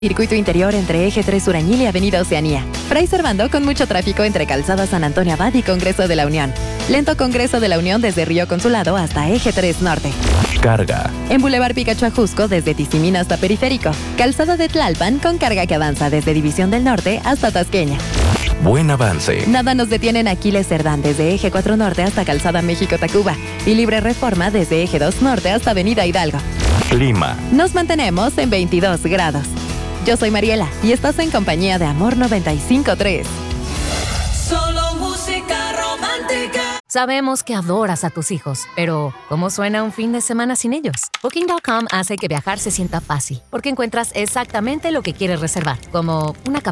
Circuito interior entre Eje 3 Surañil y Avenida Oceanía. Fray Servando con mucho tráfico entre Calzada San Antonio Abad y Congreso de la Unión. Lento Congreso de la Unión desde Río Consulado hasta Eje 3 Norte. Carga. En Boulevard Picacho Ajusco desde Tizimín hasta Periférico. Calzada de Tlalpan con carga que avanza desde División del Norte hasta Tasqueña. Buen avance. Nada nos detiene en Aquiles Cerdán desde Eje 4 Norte hasta Calzada México-Tacuba. Y Libre Reforma desde Eje 2 Norte hasta Avenida Hidalgo. Clima. Nos mantenemos en 22 grados. Yo soy Mariela y estás en compañía de Amor 95.3. Solo música romántica. Sabemos que adoras a tus hijos, pero ¿cómo suena un fin de semana sin ellos? Booking.com hace que viajar se sienta fácil, porque encuentras exactamente lo que quieres reservar, como una